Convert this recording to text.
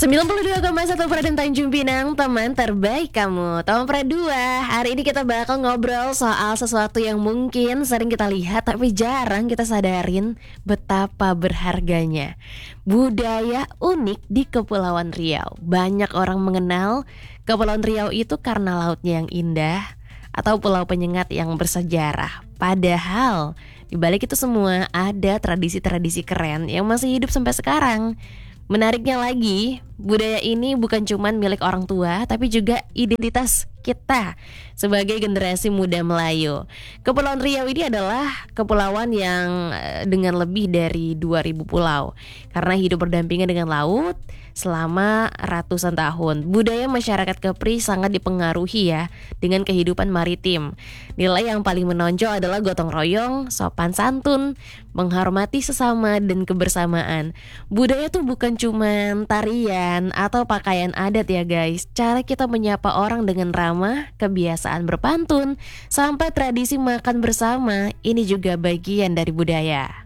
92,1 Pradem Tanjung Pinang, teman terbaik kamu. Teman Pradua, hari ini kita bakal ngobrol soal sesuatu yang mungkin sering kita lihat tapi jarang kita sadarin betapa berharganya. Budaya unik di Kepulauan Riau. Banyak orang mengenal Kepulauan Riau itu karena lautnya yang indah atau pulau penyengat yang bersejarah. Padahal di balik itu semua ada tradisi-tradisi keren yang masih hidup sampai sekarang. Menariknya lagi, budaya ini bukan cuma milik orang tua, tapi juga identitas kita sebagai generasi muda Melayu. Kepulauan Riau ini adalah kepulauan yang dengan lebih dari 2000 pulau. Karena hidup berdampingan dengan laut selama ratusan tahun. Budaya masyarakat Kepri sangat dipengaruhi ya dengan kehidupan maritim. Nilai yang paling menonjol adalah gotong royong, sopan santun, menghormati sesama dan kebersamaan. Budaya tuh bukan cuma tarian atau pakaian adat ya guys. Cara kita menyapa orang dengan ramah, kebiasaan berpantun, sampai tradisi makan bersama, ini juga bagian dari budaya.